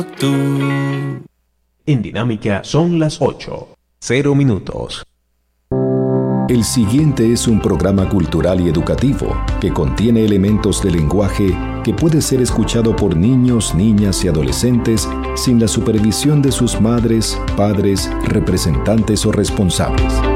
En Dinámica son las 8:00. El siguiente es un programa cultural y educativo que contiene elementos de lenguaje que puede ser escuchado por niños, niñas y adolescentes sin la supervisión de sus madres, padres, representantes o responsables.